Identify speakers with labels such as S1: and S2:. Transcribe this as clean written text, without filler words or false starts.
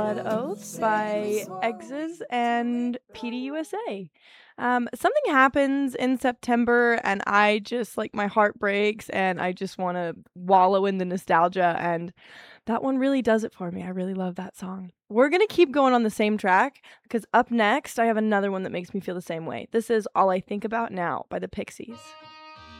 S1: Blood Oath by Exes and PDUSA. Something happens in September and I just like my heart breaks and I just want to wallow in the nostalgia. And that one really does it for me. I really love that song. We're going to keep going on the same track because up next, I have another one that makes me feel the same way. This is All I Think About Now by the Pixies.